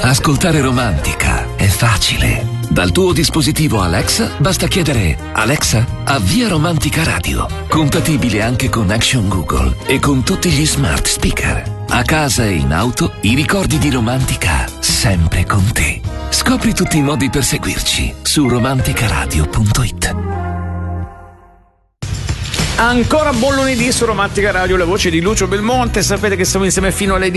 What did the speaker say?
Ascoltare Romantica è facile. Dal tuo dispositivo Alexa basta chiedere: Alexa, avvia Romantica Radio. Compatibile anche con Action Google e con tutti gli smart speaker. A casa e in auto, i ricordi di Romantica sempre con te. Scopri tutti i modi per seguirci su romanticaradio.it. Ancora buon lunedì su Romantica Radio, le voci di Lucio Belmonte. Sapete che siamo insieme fino alle